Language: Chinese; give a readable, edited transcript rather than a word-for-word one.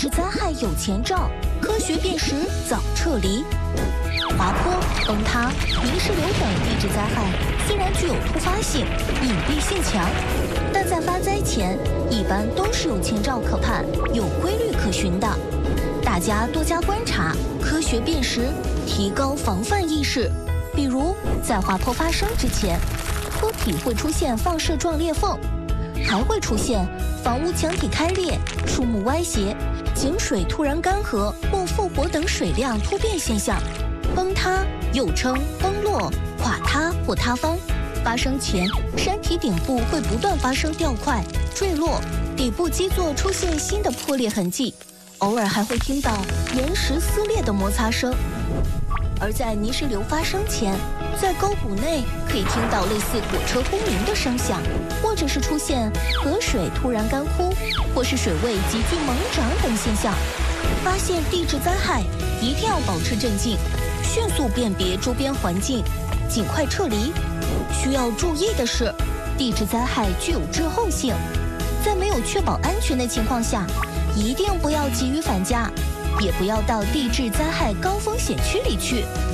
质灾害有前兆，科学辨识早撤离。滑坡、崩塌、泥石流等地质灾害虽然具有突发性、隐蔽性强，但在发灾前一般都是有前兆可盼、有规律可循的。大家多加观察，科学辨识，提高防范意识。比如，在滑坡发生之前，坡体会出现放射状裂缝，还会出现房屋墙体开裂、树木歪斜、井水突然干涸或复活等水量突变现象。崩塌又称崩落、垮塌或塌方，发生前山体顶部会不断发生掉块、坠落，底部基座出现新的破裂痕迹，偶尔还会听到岩石撕裂的摩擦声。而在泥石流发生前，在沟谷内可以听到类似火车轰鸣的声响，或者是出现河水突然干枯，或是水位急剧猛涨等现象。发现地质灾害，一定要保持镇静，迅速辨别周边环境，尽快撤离。需要注意的是，地质灾害具有滞后性，在没有确保安全的情况下，一定不要急于返家，也不要到地质灾害高风险区里去。